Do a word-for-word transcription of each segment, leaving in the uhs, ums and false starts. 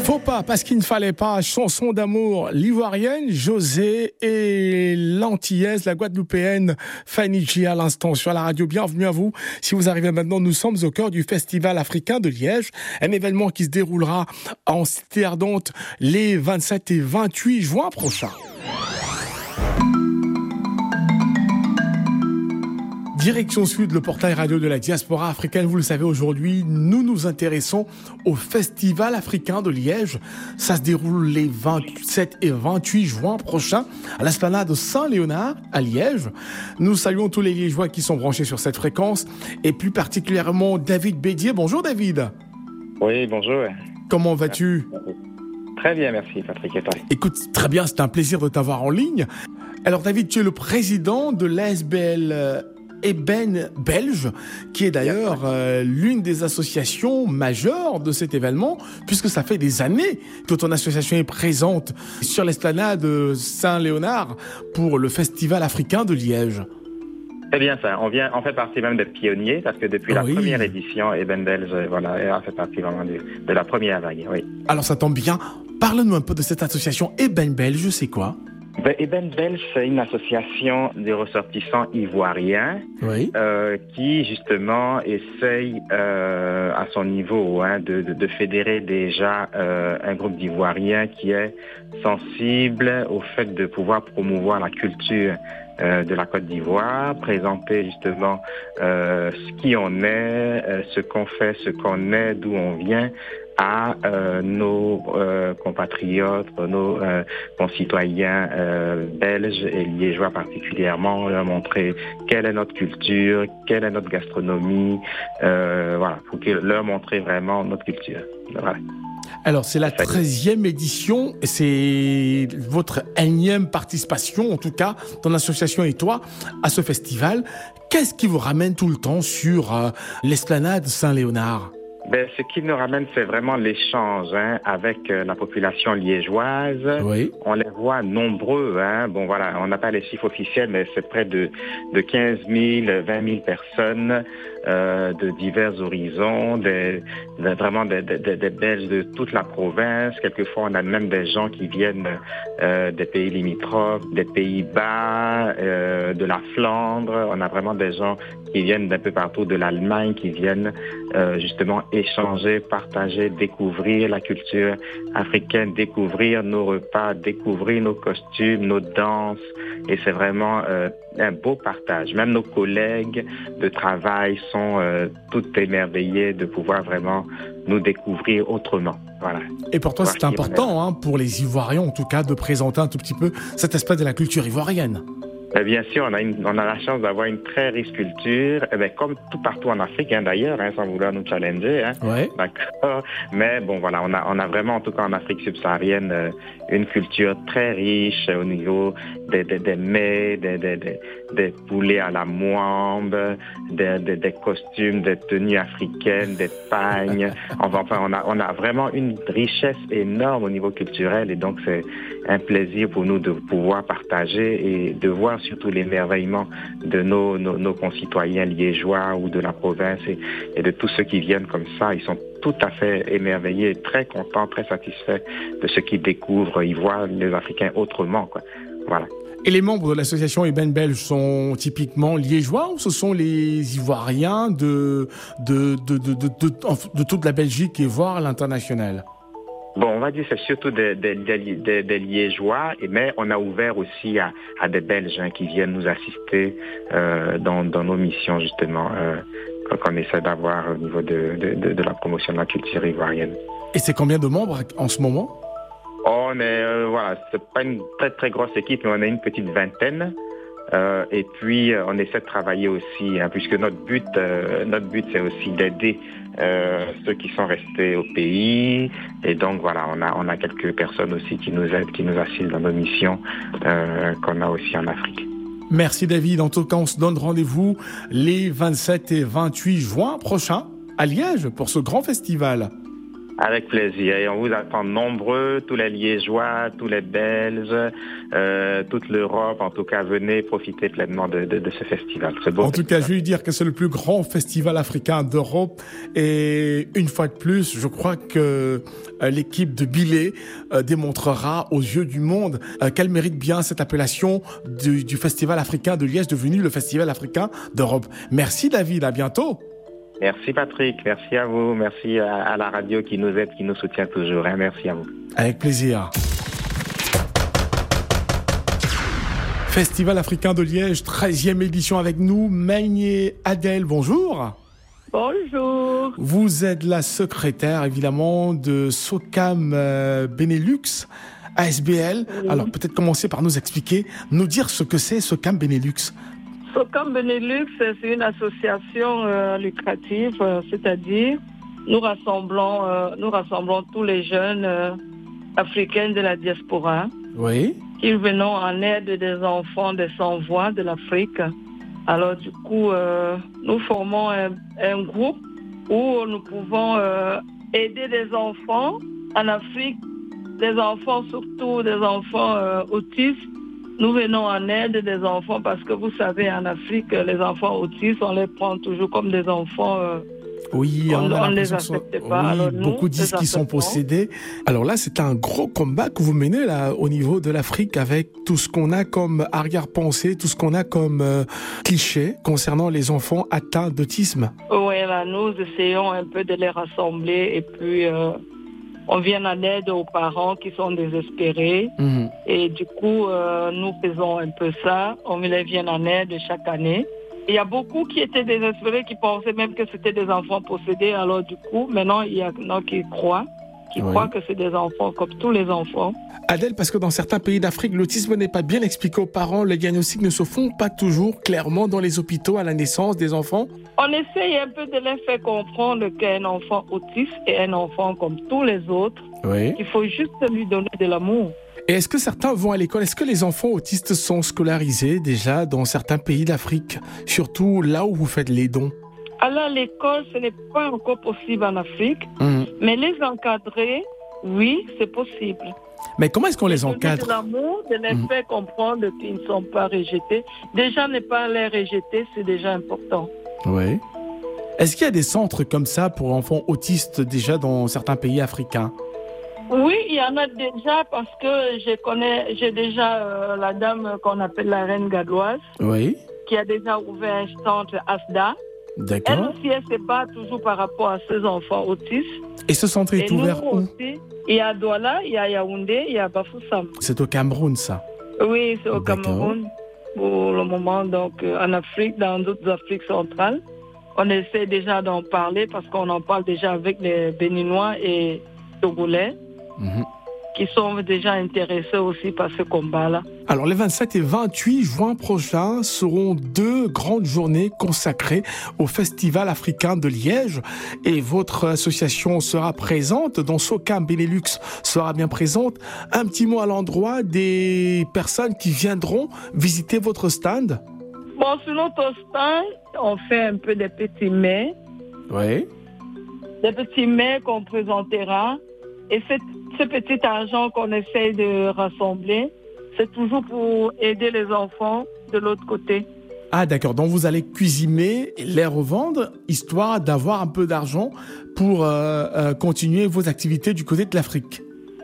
Faut pas, parce qu'il ne fallait pas, chanson d'amour, l'ivoirienne, José et l'antillaise, la guadeloupéenne, Fanny G à l'instant sur la radio. Bienvenue à vous. Si vous arrivez maintenant, nous sommes au cœur du Festival africain de Liège, un événement qui se déroulera en Cité Ardente les vingt-sept et vingt-huit juin prochains. Direction Sud, le portail radio de la diaspora africaine. Vous le savez, aujourd'hui, nous nous intéressons au Festival africain de Liège. Ça se déroule les vingt-sept et vingt-huit juin prochains à l'esplanade de Saint-Léonard à Liège. Nous saluons tous les Liégeois qui sont branchés sur cette fréquence et plus particulièrement David Bédier. Bonjour David. Oui, bonjour. Comment vas-tu ? Très bien, merci Patrick. Et toi ? Écoute, très bien, c'est un plaisir de t'avoir en ligne. Alors David, tu es le président de l'A S B L Eben Belge, qui est d'ailleurs euh, l'une des associations majeures de cet événement, puisque ça fait des années que ton association est présente sur l'esplanade de Saint-Léonard pour le Festival africain de Liège. C'est bien ça, on vient, on fait partie même des pionniers, parce que depuis la oui. première édition, Eben Belge, voilà, on fait partie vraiment de, de la première vague, oui. Alors ça tombe bien, parle-nous un peu de cette association Eben Belge, c'est quoi ? Ben, Eben Belge, c'est une association de ressortissants ivoiriens oui. euh, qui, justement, essaye euh, à son niveau hein, de, de, de fédérer déjà euh, un groupe d'Ivoiriens qui est sensible au fait de pouvoir promouvoir la culture euh, de la Côte d'Ivoire, présenter justement euh, ce qui on est, euh, ce qu'on fait, ce qu'on est, d'où on vient, à euh, nos euh, compatriotes, nos euh, concitoyens euh, belges et liégeois particulièrement, leur montrer quelle est notre culture, quelle est notre gastronomie, euh, voilà, pour leur montrer vraiment notre culture. Voilà. Alors, c'est la treizième édition, c'est votre énième participation, en tout cas, ton association et toi, à ce festival. Qu'est-ce qui vous ramène tout le temps sur euh, l'esplanade Saint-Léonard ? Ben, ce qui nous ramène, c'est vraiment l'échange hein, avec euh, la population liégeoise. Oui. On les voit nombreux. Hein. Bon, voilà, on n'a pas les chiffres officiels, mais c'est près de, de quinze mille, vingt mille personnes euh, de divers horizons, des, des, vraiment des, des, des Belges de toute la province. Quelquefois, on a même des gens qui viennent euh, des pays limitrophes, des Pays-Bas, euh, de la Flandre. On a vraiment des gens qui viennent d'un peu partout, de l'Allemagne, qui viennent euh, justement échanger, partager, découvrir la culture africaine, découvrir nos repas, découvrir nos costumes, nos danses. Et c'est vraiment euh, un beau partage. Même nos collègues de travail sont euh, toutes émerveillées de pouvoir vraiment nous découvrir autrement. Voilà. Et pour toi, c'est important, hein, pour les Ivoiriens en tout cas, de présenter un tout petit peu cet aspect de la culture ivoirienne. Bien sûr, on a, une, on a la chance d'avoir une très riche culture, eh bien, comme tout partout en Afrique hein, d'ailleurs, hein, sans vouloir nous challenger. Hein, ouais. D'accord. Mais bon, voilà, on a, on a vraiment, en tout cas en Afrique subsaharienne, euh, une culture très riche au niveau des, des, des mets, des, des, des, des poulets à la moimbe, des, des, des costumes, des tenues africaines, des pagnes. Enfin, on a, on a vraiment une richesse énorme au niveau culturel et donc c'est un plaisir pour nous de pouvoir partager et de voir surtout l'émerveillement de nos, nos, nos concitoyens liégeois ou de la province et, et de tous ceux qui viennent comme ça. Ils sont tout à fait émerveillés, très contents, très satisfaits de ce qu'ils découvrent. Ils voient les Africains autrement, quoi. Voilà. Et les membres de l'association Eben Belge sont typiquement liégeois ou ce sont les Ivoiriens de, de, de, de, de, de, de, de toute la Belgique et voire l'international ? Bon, on va dire que c'est surtout des, des, des, des, des Liégeois, mais on a ouvert aussi à, à des Belges hein, qui viennent nous assister euh, dans, dans nos missions justement euh, qu'on essaie d'avoir au niveau de, de, de, de la promotion de la culture ivoirienne. Et c'est combien de membres en ce moment ? On est, euh, voilà, c'est pas une très très grosse équipe, mais on est une petite vingtaine. Euh, et puis euh, on essaie de travailler aussi, hein, puisque notre but, euh, notre but c'est aussi d'aider euh, ceux qui sont restés au pays. Et donc voilà, on a on a quelques personnes aussi qui nous aident, qui nous assistent dans nos missions euh, qu'on a aussi en Afrique. Merci David. En tout cas, on se donne rendez-vous les vingt-sept et vingt-huit juin prochains à Liège pour ce grand festival. Avec plaisir. Et on vous attend nombreux, tous les Liégeois, tous les Belges, euh, toute l'Europe. En tout cas, venez profiter pleinement de, de, de ce festival. Très beau en tout festival. cas, je vais dire que c'est le plus grand festival africain d'Europe. Et une fois de plus, je crois que euh, l'équipe de Bilé euh, démontrera aux yeux du monde euh, qu'elle mérite bien cette appellation du, du Festival africain de Liège, devenu le Festival africain d'Europe. Merci David, à bientôt. Merci Patrick, merci à vous, merci à, à la radio qui nous aide, qui nous soutient toujours. Hein. Merci à vous. Avec plaisir. Festival africain de Liège, treizième édition avec nous. Magné Adèle, bonjour. Bonjour. Vous êtes la secrétaire évidemment de SOCAM euh, Benelux, A S B L. Oui. Alors peut-être commencer par nous expliquer, nous dire ce que c'est SOCAM Benelux. SOCAM Benelux, c'est une association euh, lucrative, euh, c'est-à-dire nous rassemblons, euh, nous rassemblons tous les jeunes euh, africains de la diaspora. Oui. Qui venons en aide des enfants des sans-voix de l'Afrique. Alors du coup, euh, nous formons un, un groupe où nous pouvons euh, aider des enfants en Afrique, des enfants surtout des enfants euh, autistes. Nous venons en aide des enfants parce que vous savez, en Afrique, les enfants autistes, on les prend toujours comme des enfants... Euh, oui, on, on, on ne les accepte sont... pas. Oui, Alors, beaucoup nous, disent qu'ils sont possédés. Alors là, c'est un gros combat que vous menez là au niveau de l'Afrique avec tout ce qu'on a comme arrière-pensée, tout ce qu'on a comme euh, cliché concernant les enfants atteints d'autisme. Oui, là, nous essayons un peu de les rassembler et puis... Euh, on vient en aide aux parents qui sont désespérés. Mmh. Et du coup, euh, nous faisons un peu ça. On les vient en aide chaque année. Il y a beaucoup qui étaient désespérés, qui pensaient même que c'était des enfants possédés. Alors du coup, maintenant, il y en a qui croient, qui oui. croient que c'est des enfants comme tous les enfants. Adèle, parce que dans certains pays d'Afrique, l'autisme n'est pas bien expliqué aux parents. Les diagnostics ne se font pas toujours clairement dans les hôpitaux à la naissance des enfants. On essaye un peu de les faire comprendre qu'un enfant autiste est un enfant comme tous les autres. Oui. Il faut juste lui donner de l'amour. Et est-ce que certains vont à l'école? Est-ce que les enfants autistes sont scolarisés déjà dans certains pays d'Afrique? Surtout là où vous faites les dons? Alors, l'école, ce n'est pas encore possible en Afrique. Mmh. Mais les encadrer, oui, c'est possible. Mais comment est-ce qu'on les encadre? De l'amour, de les mmh. faire comprendre qu'ils ne sont pas rejetés. Déjà, ne pas les rejeter, c'est déjà important. Oui. Est-ce qu'il y a des centres comme ça pour enfants autistes déjà dans certains pays africains? Oui, il y en a déjà parce que je connais, j'ai déjà euh, la dame qu'on appelle la reine gadoise. Oui. Qui a déjà ouvert un centre Asda. D'accord. Elle aussi, elle se bat toujours par rapport à ses enfants autistes. Et ce centre est Et ouvert nous où? Aussi, il y a Douala, il y a Yaoundé, il y a Bafoussam. C'est au Cameroun, ça? Oui, c'est au Cameroun. Pour le moment, donc euh, en Afrique, dans d'autres Afriques centrales. On essaie déjà d'en parler parce qu'on en parle déjà avec les Béninois et Togolais. Mmh. Qui sont déjà intéressés aussi par ce combat-là. Alors, les vingt-sept et vingt-huit juin prochains seront deux grandes journées consacrées au Festival africain de Liège. Et votre association sera présente, dont SOCAM Benelux sera bien présente. Un petit mot à l'endroit des personnes qui viendront visiter votre stand. Bon, sur notre stand, on fait un peu des petits mets. Oui. Des petits mets qu'on présentera. Et cette Ce petit argent qu'on essaye de rassembler, c'est toujours pour aider les enfants de l'autre côté. Ah d'accord, donc vous allez cuisiner et les revendre, histoire d'avoir un peu d'argent pour euh, euh, continuer vos activités du côté de l'Afrique.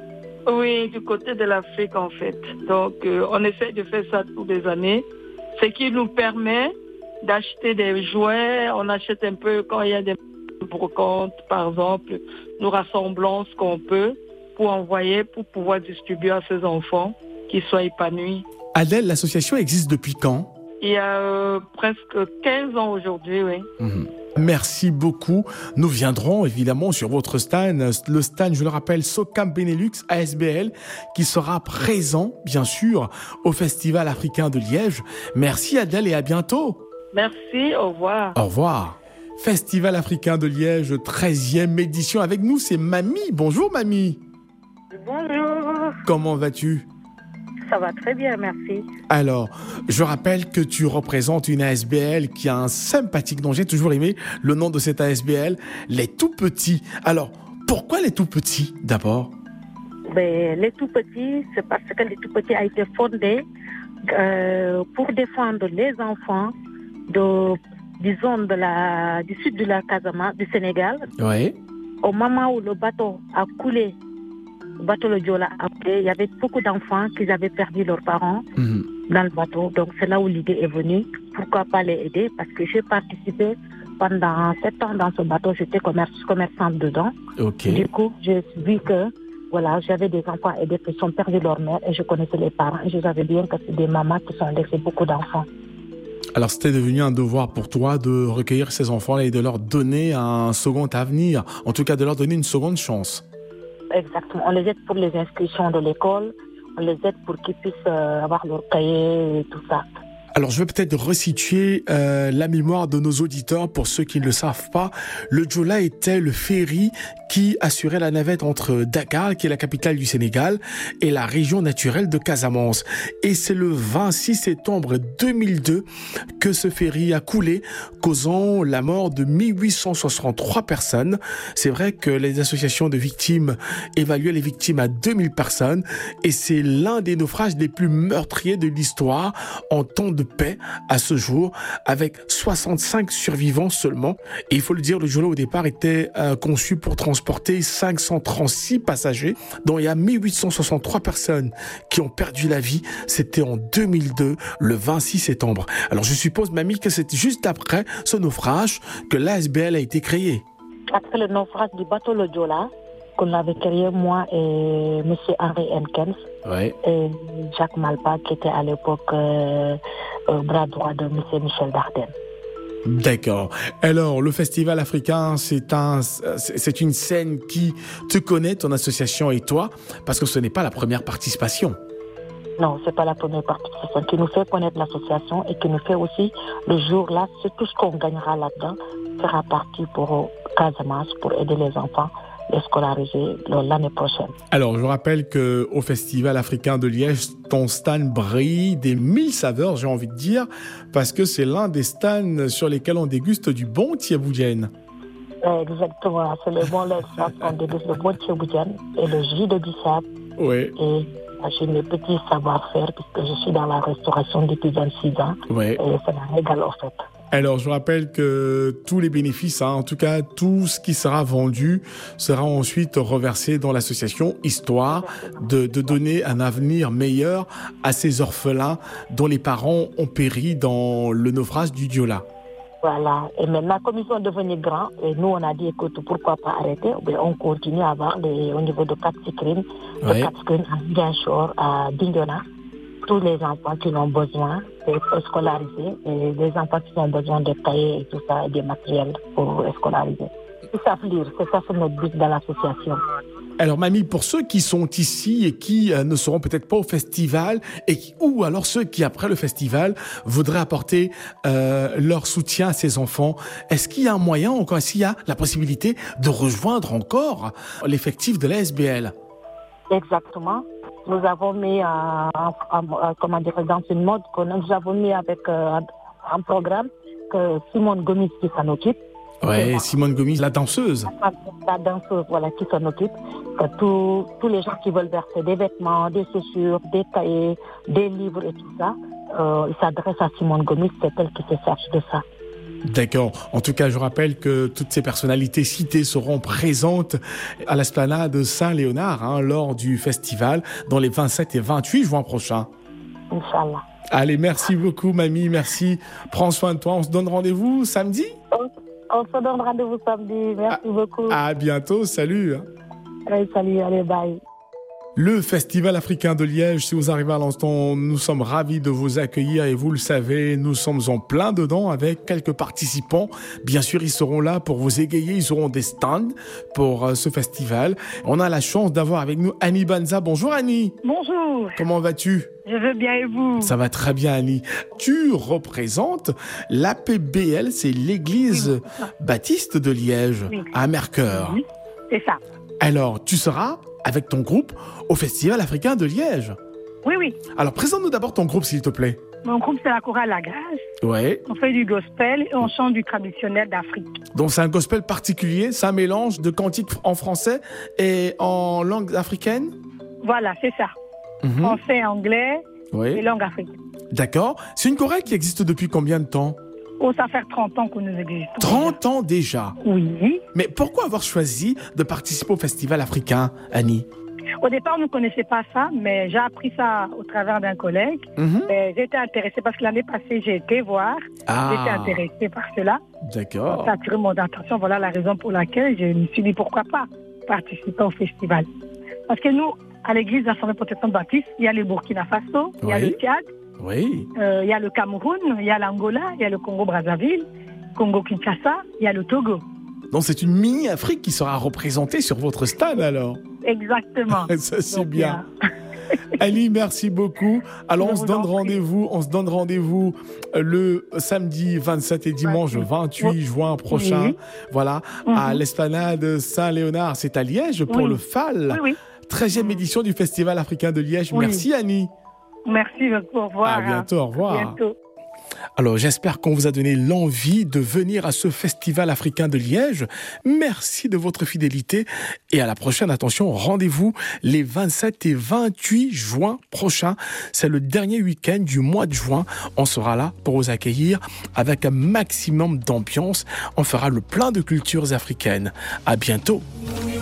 Oui, du côté de l'Afrique en fait. Donc euh, on essaye de faire ça toutes les années, ce qui nous permet d'acheter des jouets. On achète un peu quand il y a des brocantes, par exemple. Nous rassemblons ce qu'on peut pour envoyer, pour pouvoir distribuer à ces enfants qui soient épanouis. Adèle, l'association existe depuis quand? Il y a euh, presque quinze ans aujourd'hui, oui. Mmh. Merci beaucoup. Nous viendrons évidemment sur votre stand, le stand, je le rappelle, SOCAM Benelux A S B L, qui sera présent, bien sûr, au Festival africain de Liège. Merci Adèle et à bientôt. Merci, au revoir. Au revoir. Festival africain de Liège, treizième édition. Avec nous, c'est Mamie. Bonjour Mamie. Bonjour. Comment vas-tu? Ça va très bien, merci. Alors, je rappelle que tu représentes une A S B L qui a un sympathique nom. J'ai toujours aimé le nom de cette A S B L, les Tout Petits. Alors, Pourquoi les tout-petits, d'abord? Ben, les tout-petits, c'est parce que les tout-petits a été fondé euh, pour défendre les enfants de, disons, de la, du sud de la Casamance, du Sénégal. Oui. Au moment où le bateau a coulé, le bateau le Joola a coulé, il y avait beaucoup d'enfants qui avaient perdu leurs parents mmh. dans le bateau. Donc c'est là où l'idée est venue. Pourquoi pas les aider? Parce que j'ai participé pendant sept ans dans ce bateau, j'étais commerce, commerçante dedans. Okay. Du coup, j'ai vu que voilà, j'avais des enfants aidés qui sont perdus leur mère et je connaissais les parents. Et je savais bien que c'est des mamans qui sont laissées beaucoup d'enfants. Alors c'était devenu un devoir pour toi de recueillir ces enfants et de leur donner un second avenir, en tout cas de leur donner une seconde chance. Exactement, on les aide pour les inscriptions de l'école, on les aide pour qu'ils puissent euh, avoir leur cahier et tout ça. Alors, je vais peut-être resituer euh, la mémoire de nos auditeurs pour ceux qui ne le savent pas. Le Joola était le ferry qui assurait la navette entre Dakar, qui est la capitale du Sénégal, et la région naturelle de Casamance. Et c'est le vingt-six septembre deux mille deux que ce ferry a coulé, causant la mort de mille huit cent soixante-trois personnes. C'est vrai que les associations de victimes évaluaient les victimes à deux mille personnes, et c'est l'un des naufrages les plus meurtriers de l'histoire en temps de paix à ce jour, avec soixante-cinq survivants seulement. Et il faut le dire, le Joola au départ était euh, conçu pour transporter cinq cent trente-six passagers, dont il y a mille huit cent soixante-trois personnes qui ont perdu la vie. C'était en deux mille deux, le vingt-six septembre. Alors je suppose, mamie, que c'est juste après ce naufrage que l'A S B L a été créée. Après le naufrage du bateau le Joola, qu'on avait créé, moi et M. Henri Henkens, ouais. et Jacques Malpa, qui était à l'époque euh, euh, bras droit de M. Michel Dardenne. D'accord. Alors, le Festival africain, c'est un, c'est une scène qui te connaît, ton association et toi, parce que ce n'est pas la première participation. Non, c'est pas la première participation. Qui nous fait connaître l'association et qui nous fait aussi, le jour-là, c'est tout ce qu'on gagnera là-dedans, sera parti pour Casamance, pour aider les enfants les scolariser l'année prochaine. Alors, je rappelle qu'au Festival africain de Liège, ton stand brille des mille saveurs, j'ai envie de dire, parce que c'est l'un des stands sur lesquels on déguste du bon thieboudienne. Exactement, c'est le bon lait, on déguste le bon thieboudienne et le jus de bissap. Oui. Et j'ai mes petits savoir-faire puisque je suis dans la restauration depuis vingt-six ans. Oui. Et ça m'a régalé en fait. Alors, je rappelle que tous les bénéfices, hein, en tout cas tout ce qui sera vendu, sera ensuite reversé dans l'association, histoire de, de donner un avenir meilleur à ces orphelins dont les parents ont péri dans le naufrage du Joola. Voilà. Et maintenant, comme ils sont devenus grands, et nous, on a dit, écoute, pourquoi pas arrêter? On continue à avoir les, au niveau de Cap Skirring, ouais. de Cap Skirring à Ziguinchor, à Bignona, tous les enfants qui ont besoin d'être scolarisés et les enfants qui ont besoin de cahiers et tout ça, et des matériels pour scolariser. Ils savent lire, c'est ça c'est notre but dans l'association. Alors mamie, pour ceux qui sont ici et qui euh, ne seront peut-être pas au festival, et qui, ou alors ceux qui après le festival voudraient apporter euh, leur soutien à ces enfants, est-ce qu'il y a un moyen, encore est-ce qu'il y a la possibilité de rejoindre encore l'effectif de l'A S B L? Exactement. Nous avons mis un, un, un, comment dire, dans une mode que nous avons mis avec euh, un programme que Simone Gomis qui s'en occupe. Oui, Simone Gomis, la danseuse. La danseuse, voilà, qui s'en occupe. Que tous, tous les gens qui veulent verser des vêtements, des chaussures, des cahiers, des livres et tout ça, euh, ils s'adressent à Simone Gomis, c'est elle qui se charge de ça. D'accord. En tout cas, je rappelle que toutes ces personnalités citées seront présentes à l'esplanade Saint-Léonard hein, lors du festival dans les vingt-sept et vingt-huit juin prochains. Inch'Allah. Allez, merci beaucoup, mamie. Merci. Prends soin de toi. On se donne rendez-vous samedi? On, on se donne rendez-vous samedi. Merci à, beaucoup. À bientôt. Salut. Allez, salut. Allez, bye. Le Festival africain de Liège, si vous arrivez à l'instant, nous sommes ravis de vous accueillir et vous le savez, nous sommes en plein dedans avec quelques participants. Bien sûr, ils seront là pour vous égayer, ils auront des stands pour euh, ce festival. On a la chance d'avoir avec nous Annie Banza. Bonjour Annie. Bonjour. Comment vas-tu? Je veux bien et vous? Ça va très bien Annie. Tu représentes l'A P B L, c'est l'église oui. baptiste de Liège, oui. à Mercœur. Oui, c'est ça. Alors, tu seras avec ton groupe au Festival africain de Liège. Oui, oui. Alors, présente-nous d'abord ton groupe, s'il te plaît. Mon groupe, c'est la chorale La Grâce. Ouais. On fait du gospel et on chante du traditionnel d'Afrique. Donc, c'est un gospel particulier, c'est un mélange de cantiques en français et en langue africaine? Voilà, c'est ça. Mm-hmm. Français, anglais oui. et langue africaine. D'accord. C'est une chorale qui existe depuis combien de temps? Oh, ça fait trente ans que nous existons. trente ans déjà? Oui. Mais pourquoi avoir choisi de participer au Festival africain, Annie? Au départ, on ne connaissait pas ça, mais j'ai appris ça au travers d'un collègue. Mm-hmm. J'étais intéressée parce que l'année passée, j'ai été voir. Ah. J'étais intéressée par cela. D'accord. Ça a attiré mon attention. Voilà la raison pour laquelle je me suis dit pourquoi pas participer au festival. Parce que nous, à l'église d'Assemblée protestante baptiste, il y a le Burkina Faso, oui. il y a le Tchad, oui. euh, il y a le Cameroun, il y a l'Angola, il y a le Congo-Brazzaville, Congo-Kinshasa, il y a le Togo. Donc c'est une mini-Afrique qui sera représentée sur votre stade alors? Exactement. Ça c'est Donc, bien. Annie, merci beaucoup. Alors on se donne rendez-vous, on se donne rendez-vous le samedi vingt-sept et dimanche vingt-huit juin prochain. Oui. Voilà, mm-hmm. à l'Esplanade Saint-Léonard, c'est à Liège pour oui. le F A L. Oui, oui. treizième édition du Festival africain de Liège. Oui. Merci Annie. Merci, au revoir. À bientôt, au revoir. À bientôt. Alors, j'espère qu'on vous a donné l'envie de venir à ce Festival africain de Liège. Merci de votre fidélité et à la prochaine. Attention, rendez-vous les vingt-sept et vingt-huit juin prochains. C'est le dernier week-end du mois de juin. On sera là pour vous accueillir avec un maximum d'ambiance. On fera le plein de cultures africaines. À bientôt.